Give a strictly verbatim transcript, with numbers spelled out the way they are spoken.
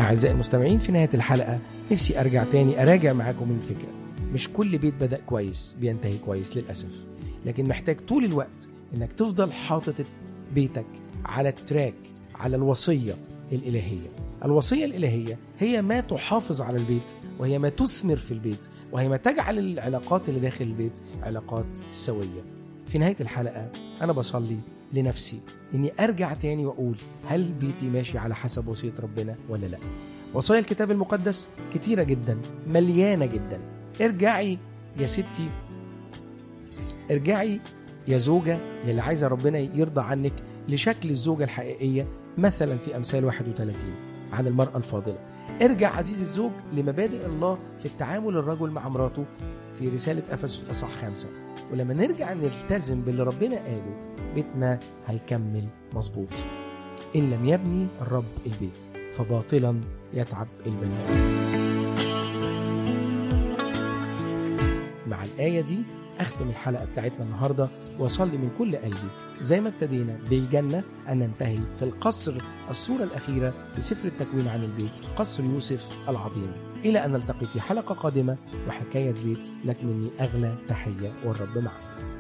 أعزائي المستمعين، في نهاية الحلقة نفسي أرجع تاني أراجع معاكم الفكرة. مش كل بيت بدأ كويس بينتهي كويس للأسف، لكن محتاج طول الوقت إنك تفضل حاطط بيتك على التراك، على الوصية الإلهية. الوصية الإلهية هي ما تحافظ على البيت، وهي ما تثمر في البيت، وهي ما تجعل العلاقات اللي داخل البيت علاقات سوية. في نهاية الحلقة أنا بصلي لنفسي إني أرجع تاني وأقول هل بيتي ماشي على حسب وصية ربنا ولا لا؟ وصايا الكتاب المقدس كتيرة جدا، مليانة جدا. ارجعي يا ستي، ارجعي يا زوجة يلي عايزة ربنا يرضى عنك لشكل الزوجة الحقيقية، مثلا في أمثال واحد وثلاثين عن المرأة الفاضلة. ارجع عزيزي الزوج لمبادئ الله في التعامل الرجل مع مراته في رسالة أفسس أصحاح خمسة. ولما نرجع نلتزم باللي ربنا قاله، بيتنا هيكمل مظبوط. إن لم يبني الرب البيت فباطلا يتعب البناء. مع الآية دي أختم الحلقة بتاعتنا النهاردة، وأصلي من كل قلبي زي ما ابتدينا بالجنة أن ننتهي في القصر، الصورة الأخيرة في سفر التكوين عن البيت، قصر يوسف العظيم. إلى أن نلتقي في حلقة قادمة وحكاية بيت، لك مني أغلى تحية والرب معك.